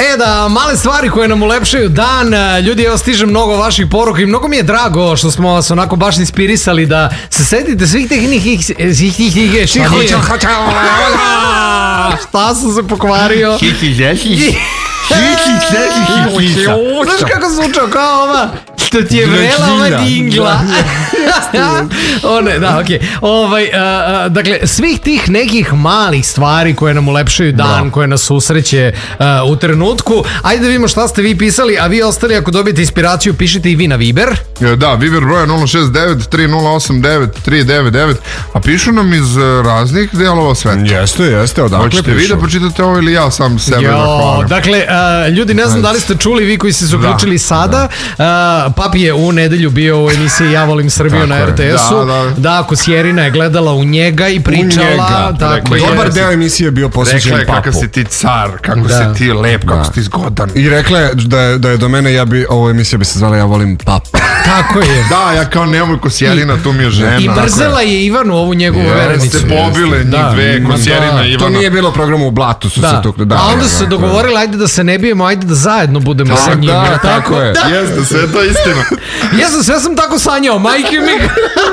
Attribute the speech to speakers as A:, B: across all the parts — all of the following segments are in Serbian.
A: sreda, male stvari koje nam ulepšaju dan. Ljudi, evo stiže mnogo vaših poruka i mnogo mi je drago što smo vas onako baš inspirisali da se setite svih tih šta sam se pokvario? Znaš kako zvučao kao ova što ti je vrela ova dingla. Da, okej. Dakle, svih tih nekih malih stvari koje nam ulepšaju dan, koje nas susreće u trenutku. Ajde da vidimo šta ste vi pisali, a vi ostali ako dobijete inspiraciju pišite i vi na Viber.
B: Da, Viber broja 069 3089 399, a pišu nam iz raznih delova sveta.
C: Jeste, odakle pišu?
B: Hoćete vi da pročitate ovo ili ja sam sebe da hvalim?
A: Dakle, ljudi, ne znam da li ste čuli, vi koji ste se uključili sada, Papi je u nedelju bio u emisiji Ja volim Srbiju na RTS-u. Da, Kosjerina je gledala u njega i pričala.
C: Dobar deo emisije je bio posvećen Papu.
B: Rekla je kakav si ti car, kako si ti lep, kako si ti zgodan.
C: I rekla je da je do mene, ovo emisija bi se zvala Ja volim Papu.
A: Tako je.
B: Da, ja kao nemoj Kosjerina, tu mi je žena.
A: I mrzela je Ivanu, ovu njegovu verenicu.
B: Ste pobile njih dve, Kosjerina i Ivana.
C: To nije bilo programu u Blatu, su se tu.
A: A onda su se dogovorili, ajde da se ne bijemo, ajde da zajedno budemo sa njim.
C: Da, tako je.
B: Jeste, sve to istina.
A: Sve sam tako sanjao, majke mi.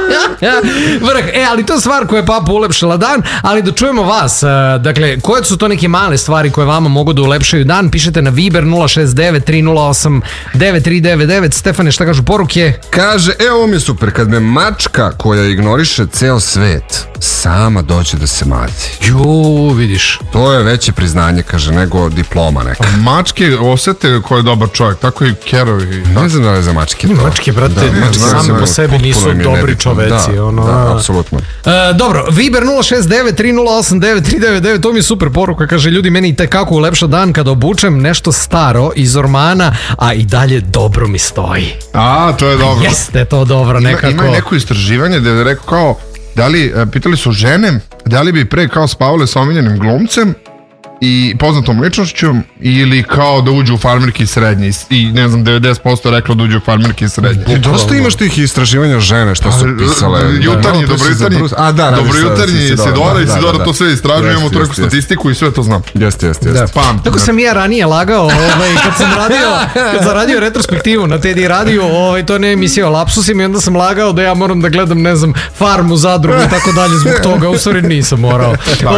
A: Vrh, ali to je stvar koja je Papa ulepšala dan, ali da čujemo vas. Dakle, koje su to neke male stvari koje vama mogu da ulepšaju dan? Pišete na Viber 069 308 9399. Stefane, šta kažu poruke?
C: Kaže, ovo mi je super, kad me mačka koja ignoriše ceo svet sama dođe da se mati.
A: Vidiš.
C: To je veće priznanje, kaže, nego diploma neka.
B: Mačke osete ko je dobar čovjek, tako i kerovi.
C: Ne znam da li je za mačke to.
A: Mačke, brate, same po sebi nisu dobri čoveci.
C: Da, apsolutno.
A: Dobro, Viber 069 308 9399, to mi je super poruka, kaže, ljudi, meni tekako ulepša dan kada obučem nešto staro iz ormana, a i dalje dobro mi stoji.
B: A, to je dobro.
A: Jeste to dobro, nekako.
B: Ima neko istraživanje da je rekao kao, pitali su žene, da li bi pre kao spavale sa omiljenim glumcem i poznatom ličnošću ili kao da uđu u farmerki srednje i ne znam 90% reklo da uđu u farmerki srednje.
C: Dosta imaš tih istraživanja žene što su pisale.
B: Jutarnji, dobrojutarnji, Isidora, to sve istražujemo, tu neku statistiku i sve to znam.
C: Jeste.
A: Tako sam ja ranije lagao, kad sam radio retrospektivu na TD radiju, to ne emisija o lapsusima i onda sam lagao da ja moram da gledam, ne znam, Farmu, Zadrugu i tako dalje zbog toga, u stvari nisam morao.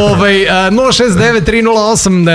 A: 069 308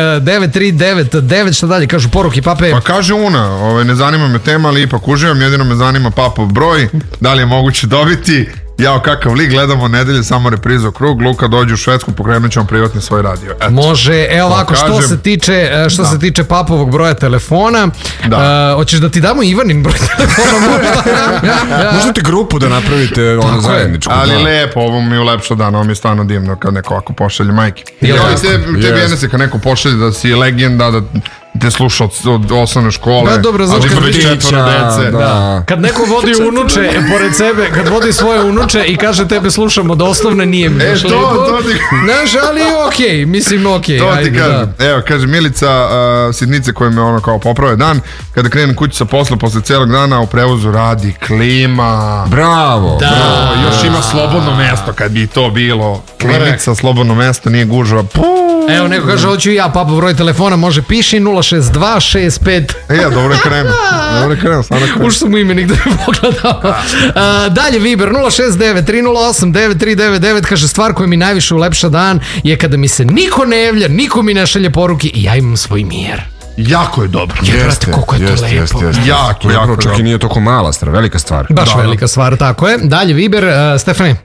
A: 9399, šta dalje, kažu poruki Pape?
B: Pa kaže ne zanima me tema, ali ipak uživam, jedino me zanima Papov broj, da li je moguće dobiti. Jao, kakav lik, gledamo nedelje samo reprizu Krug, Luka dođe u Švedsku, pokrenut ćemo privatni svoj radio.
A: Može, evo ovako, što se tiče Papovog broja telefona, hoćeš da ti damo Ivanin broj telefona?
C: Možete grupu da napravite zajedničku.
B: Ali lepo, ovo mi ulepša dan, ovo mi je stvarno divno kad neko ovako pošalje majke. Tebi jenese kad neko pošalje da si legenda, da te sluša od osnovne škole.
A: Da, dobro, znaš kad vidi kad neko vodi unuče pored sebe, kad vodi svoje unuče i kaže tebe slušam od osnovne, nije mi baš lijepo. Znaš, ali okej, mislim okej.
B: To ti kažem. Evo, kaže Milica Sidnice koja me ono kao poprave dan, kada krenem kući sa posla posle celog dana, u prevozu radi klima.
C: Bravo.
B: Još ima slobodno mesto kad bi to bilo. Klimica, slobodno mesto, nije gužva.
A: Evo, neko kaže, hoću ja, Papa broj telefona, može piši 06265.
B: Dobro je krenuo.
A: Uš sam u imenik da bi pogledao. Dalje Viber 069 308 9399, kaže, stvar koja mi najviše ulepša dan je kada mi se niko ne javlja, niko mi ne šalje poruke i ja imam svoj mir.
B: Jako je dobro.
A: Jeste, koliko je to lepo.
B: Jako.
C: Čak i nije toliko mala stvar, velika stvar.
A: Baš velika stvar, tako je. Dalje Viber, Stefane.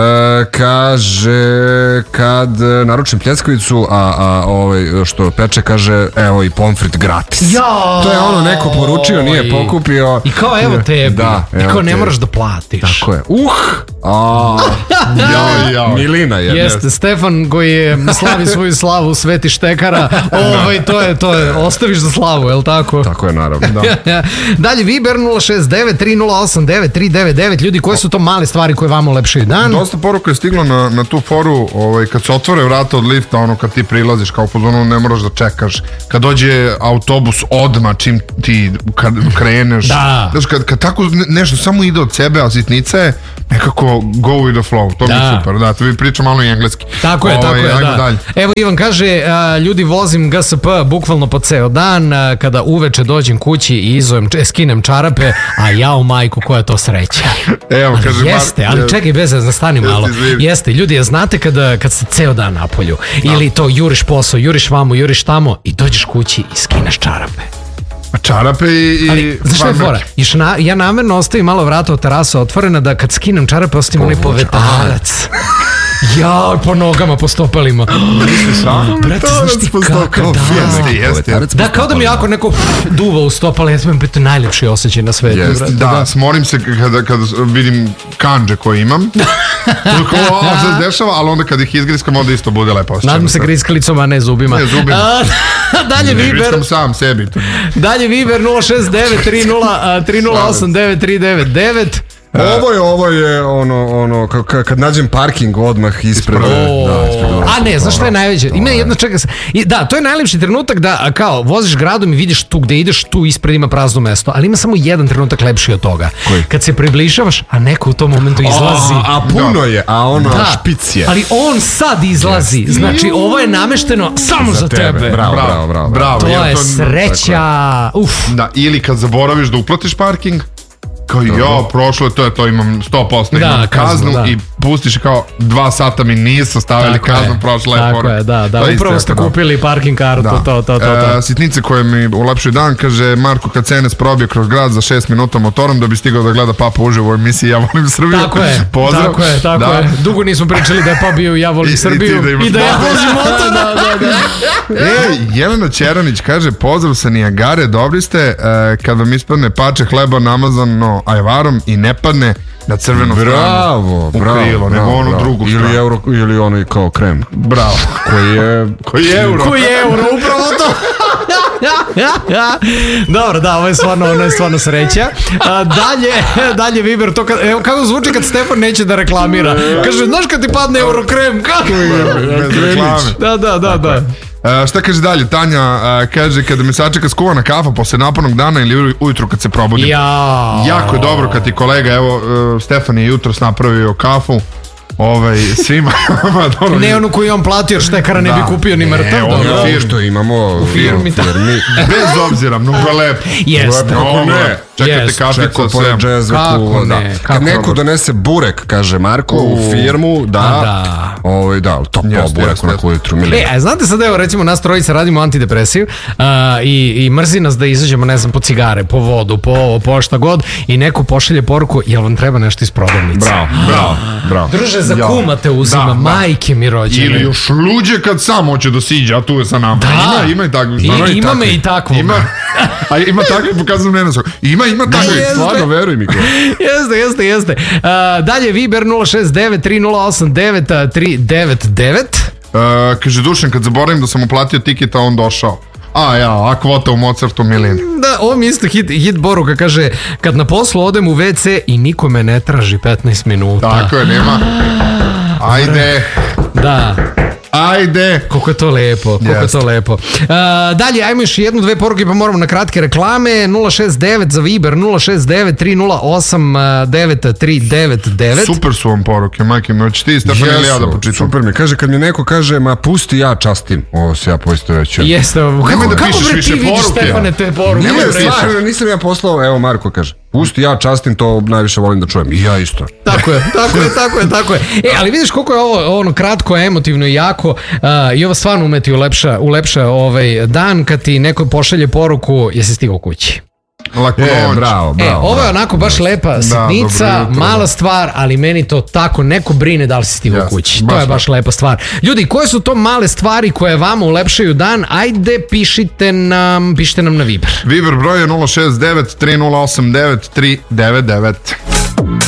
C: Kaže, kad naručim pljeskavicu, a što peče, kaže, evo i pomfrit gratis. To je ono, neko poručio, nije pokupio.
A: I kao evo tebi. I kao ne moraš da platiš.
C: Tako je. Milina je.
A: Jeste, Stefan koji je slavi svoju slavu, Sveti Štekara. To je, ostaviš za slavu, je li tako?
C: Tako je, naravno.
A: Dalje Viber 069 308 9399. Ljudi, koje su to male stvari koje vama ulepšaju dan?
B: Dosta poruka je stiglo na tu foru, kad se otvore vrata od lifta, ono kad ti prilaziš, kao pozorno ne moraš da čekaš, kad dođe autobus odmah čim ti kreneš. Kad tako nešto samo ide od sebe, a sitnica je nekako go with the flow, to mi je super, da, to vi pričam malo i engleski.
A: Tako je, da.
B: Dalje.
A: Evo Ivan kaže, ljudi vozim GSP bukvalno po ceo dan, kada uveče dođem kući i skinem čarape, a jao majku, koja je to sreća.
B: Evo, kaže
A: jeste, ali čekaj, bez da stani malo. Jeste, ljudi, znate kad ste ceo dan na polju, ili to juriš posao, juriš vamo, juriš tamo i dođeš kući i skineš čarape.
B: Čarape i...
A: Ali, znaš što je fora? Ja namerno ostavim malo vrata od terasa otvorena da kad skinem čarape ostavim onaj povetarac. Jao, po nogama, po stopalima. Brate, znaš ti kakav
B: Jeste.
A: Da, kao da mi jako neko duva u stopala, ja sam to najljepši osjećaj na svetu.
B: Da, smorim se kada vidim kanđe koje imam. Ovo se dešava, ali onda kad ih izgriskam, onda isto bude lepo osjećaj.
A: Nadam se griskalicom, a ne zubima.
B: Ne, zubima.
A: Dalje Viber.
B: Griskam sam sebi.
A: Dalje Viber 069 308 939.
C: Ovo je ono kad nađem parking odmah ispred.
A: A ne, znaš što je najveće? Ima jedna, čeka se. Da, to je najlepši trenutak da kao voziš gradom i vidiš tu gde ideš, tu ispred ima prazno mesto, ali ima samo jedan trenutak lepši od toga.
C: Koji?
A: Kad se približavaš, a neko u tom momentu izlazi.
C: A puno je, a ono špic je.
A: Ali on sad izlazi. Znači, ovo je namešteno samo za tebe.
C: Bravo.
A: To je sreća.
B: Da, ili kad zaboraviš da uplatiš parking, kao prošlo je to, imam 100% imam kaznu i pustiš kao 2 sata mi nisu stavili kaznu, prošla je
A: Tako je, da, upravo ste kupili parking kartu, to.
B: Sitnice koje mi ulepšuju dan, kaže Marko kad CNS probije kroz grad za 6 minuta motorom da bi stigao da gleda Papa uživo u emisiji Ja volim Srbiju. Pozdrav.
A: Tako je. Dugo nismo pričali da je Papa bio Ja volim Srbiju i da ja vozim motor.
B: Jelena Ćeranić kaže pozdrav sa Nijagare, dobri ste, kad vam ispadne pače hleba namazano ajvarom i ne padne na crvenu stranu u krilo, nego onu drugu stranu.
C: Ili ono kao krem.
B: Bravo. Koji je euro,
A: upravo to. Dobro, da, ovo je stvarno sreća. Dalje Viber, to evo kako zvuči kad Stefan neće da reklamira. Kaže, znaš kad ti padne Eurokrem? Kako je? Da.
B: Šta kaže dalje? Tanja kaže kada mi sačeka skuvana kafa posle napornog dana ili ujutru kad se probudim. Jako je dobro kad ti kolega, evo Stefan je jutros napravio kafu. Svima.
A: Ne onu koju on platio, štekara ne bi kupio ni mrtav.
C: Ovo što imamo u firmi.
B: Bez obzira, mnogo lepo.
A: Jeste.
B: Čekate kaficu, sve.
C: Kad neko donese burek, kaže Marko, u firmu, da, top burek onako ujutru.
A: Znate sad, evo, recimo nas trojica radimo antidepresiv i mrzi nas da izađemo, ne znam, po cigare, po vodu, po šta god i neko pošalje poruku, jel vam treba nešto iz prodavnice?
B: Bravo.
A: Druže, za kuma te uzima, majke mi rođene.
B: Ili još luđe kad sam hoće da siđe, a tu je sa nama. Ima i takvih.
A: Ima me i takvog.
B: Ima takvih, pokazujem ne nas. Ima takvih.
C: Stvarno, veruj mi.
A: Jeste. Dalje Viber 069 308 939.
B: Kaže Dušan, kad zaboravim da sam uplatio tiket, a on došao. A kvota u Mozartu milin.
A: Da, ovo mi isto hit Boruka, kaže, kad na poslu odem u WC i niko me ne traži 15 minuta.
B: Tako je, nema. Ajde.
A: Da.
B: Ajde.
A: Koliko je to lepo. Dalje, ajmo još 1-2 poruke pa moramo na kratke reklame. 069 za Viber, 069 308 939.
B: Super su vam poruke, majke mi, hoće ti Stefan ili ja da počitam?
C: Super mi, kaže, kad mi neko kaže, ma pusti ja častim. Ovo se ja poisto reći.
A: Jeste, kako bre ti vidiš Stefane te poruke?
C: Nisam ja poslao, evo Marko kaže, pusti ja častim, to najviše volim da čujem. I ja isto.
A: Tako je. Ali vidiš koliko je ovo ono kratko, emotivno i jako i ovo stvarno umeti ulepša dan kad ti neko pošalje poruku jesi stigao kući.
C: Bravo.
A: Ovo je onako baš lepa sitnica, mala stvar, ali meni to tako neko brine da li si stigao kući. To je baš lepa stvar. Ljudi, koje su to male stvari koje vama ulepšaju dan? Ajde, pišite nam na Viber.
B: Viber broj je 069 308 9399.